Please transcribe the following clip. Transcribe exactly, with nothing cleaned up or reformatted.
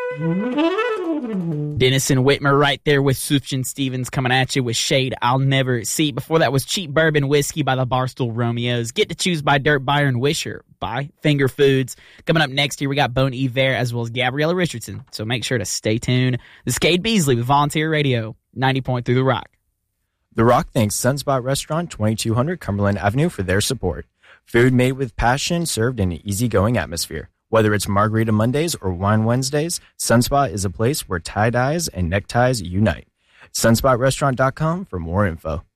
Denison Whitmer right there with Sufjan Stevens coming at you with Shade I'll Never See. Before that was Cheap Bourbon Whiskey by the Barstool Romeos. Get to Choose by Dirk Byron Wisher by Finger Foods. Coming up next here, we got Bon Iver as well as Gabriella Richardson. So make sure to stay tuned. This is Cade Beasley with Volunteer Radio, ninety point three The Rock. The Rock thanks Sunspot Restaurant, twenty-two hundred Cumberland Avenue for their support. Food made with passion, served in an easygoing atmosphere. Whether it's Margarita Mondays or Wine Wednesdays, Sunspot is a place where tie-dyes and neckties unite. sunspot restaurant dot com for more info.